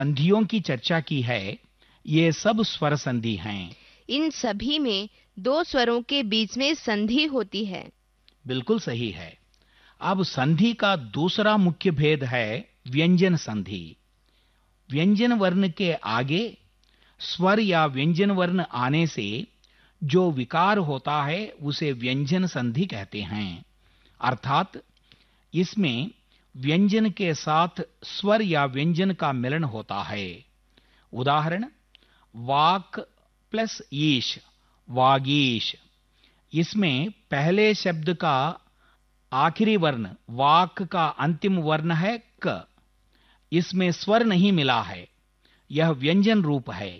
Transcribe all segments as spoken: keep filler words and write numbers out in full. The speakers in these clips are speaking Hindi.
संधियों की चर्चा की है, ये सब स्वर संधि हैं। इन सभी में दो स्वरों के बीच में संधि होती है। बिल्कुल सही है। अब संधि का दूसरा मुख्य भेद है व्यंजन संधि। व्यंजन वर्ण के आगे स्वर या व्यंजन वर्ण आने से जो विकार होता है उसे व्यंजन संधि कहते हैं। अर्थात इसमें व्यंजन के साथ स्वर या व्यंजन का मिलन होता है। उदाहरण, वाक प्लस ईश, वागीश। इसमें पहले शब्द का आखिरी वर्ण वाक का अंतिम वर्ण है क। इसमें स्वर नहीं मिला है, यह व्यंजन रूप है।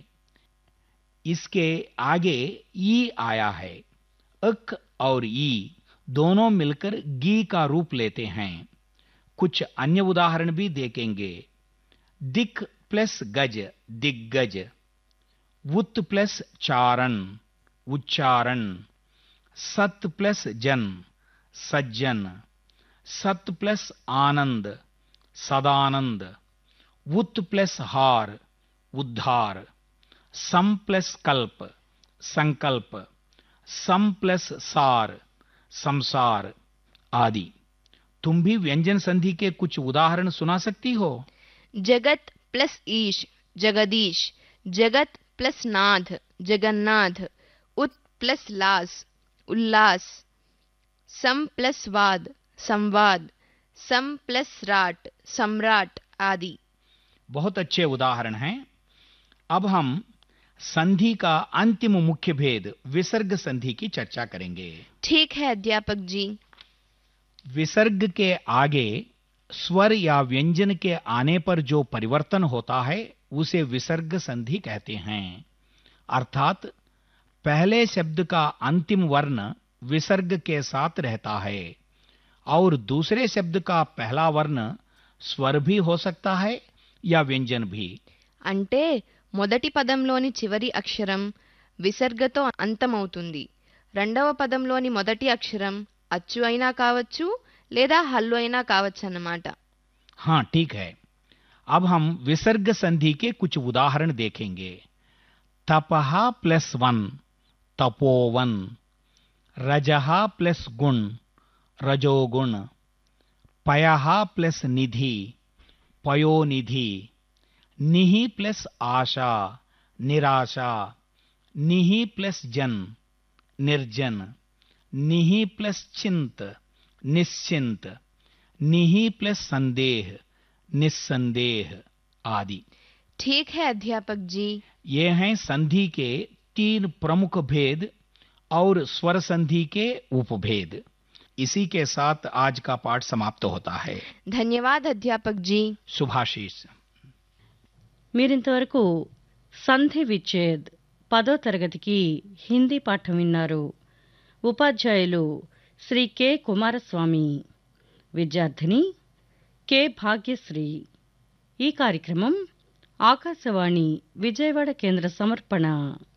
इसके आगे ई आया है। अक और ई दोनों मिलकर गी का रूप लेते हैं। कुछ अन्य उदाहरण भी देखेंगे। दिक प्लस गज, दिग्गज। वुत प्लस चारण, उच्चारण। सत प्लस जन, सज्जन। सत प्लस आनंद, सदानंद। वुत प्लस हार, उद्धार। सम प्लस कल्प, संकल्प। सम प्लस सार, संसार आदि। तुम भी व्यंजन संधि के कुछ उदाहरण सुना सकती हो? जगत प्लस ईश, जगदीश। जगत प्लस नाथ, जगन्नाथ। उत प्लस लास, उल्लास। सम प्लस वाद, संवाद। सम प्लस राट, सम्राट आदि। बहुत अच्छे उदाहरण हैं। अब हम संधि का अंतिम मुख्य भेद विसर्ग संधि की चर्चा करेंगे। ठीक है अध्यापक जी। विसर्ग के आगे स्वर या व्यंजन के आने पर जो परिवर्तन होता है उसे विसर्ग संधि कहते हैं। अर्थात पहले शब्द का अंतिम वर्ण विसर्ग के साथ रहता है और दूसरे शब्द का पहला वर्ण स्वर भी हो सकता है या व्यंजन भी। అంటే మొదటి పదంలోని చివరి అక్షరం విసర్గతో అంతమవుతుంది. రెండవ పదంలోని మొదటి అక్షరం అచ్చు అయినా కావచ్చు లేదా హల్లు అయినా కావచ్చు అన్నమాట. हाँ ठीक है। अब हम विसर्ग संधि के कुछ उदाहरण देखेंगे। तपहा प्लस वन, तपोवन। रजहा प्लस गुण, रजोगुण। पयहा प्लस निधि, पयोनिधि। निहि प्लस आशा, निराशा। निहि प्लस जन, निर्जन। निहि प्लस चिंत, निश्चिंत। निहि प्लस संदेह, निस्संदेह आदि। ठीक है अध्यापक जी। ये हैं संधि के तीन प्रमुख भेद और स्वर संधि के उपभेद। इसी के साथ आज का पाठ समाप्त होता है। ధన్యవాद అధ్యాపక్ జీ. శుభాశీస్. మీరింతవరకు సంధి విచ్ఛేద్ పదో తరగతికి హిందీ పాఠం విన్నారు. ఉపాధ్యాయులు శ్రీ కె కుమారస్వామి, విద్యార్థిని కె భాగ్యశ్రీ. ఈ కార్యక్రమం ఆకాశవాణి విజయవాడ కేంద్ర సమర్పణ.